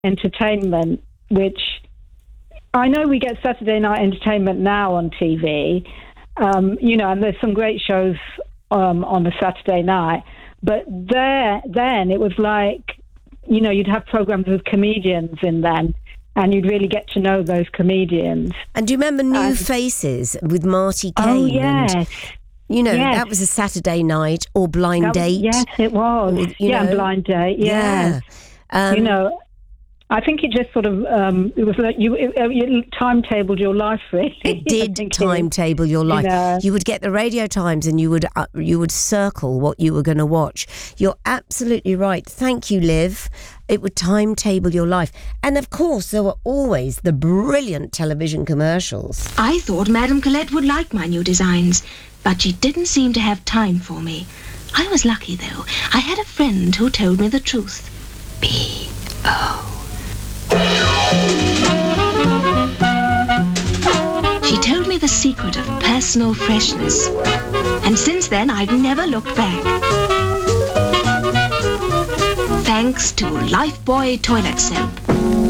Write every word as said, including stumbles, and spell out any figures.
entertainment, which I know we get Saturday night entertainment now on T V, um, you know, and there's some great shows um, on a Saturday night. But there, then it was like, you know, you'd have programs with comedians in then, and you'd really get to know those comedians. And do you remember New and, Faces with Marty Kane? Oh, yes. And, you know, yes. that was a Saturday night, or Blind that, Date. Yes, it was. Or, yeah, know, Blind Date, yeah. yeah. Um, you know, I think it just sort of, um, it was like you, it, it timetabled your life, really. It did timetable your life. You know. You would get the radio times and you would uh, you would circle what you were going to watch. You're absolutely right. Thank you, Liv. It would timetable your life. And of course, there were always the brilliant television commercials. I thought Madame Colette would like my new designs, but she didn't seem to have time for me. I was lucky, though. I had a friend who told me the truth. B O She told me the secret of personal freshness, and since then I've never looked back. Thanks to Lifebuoy toilet soap.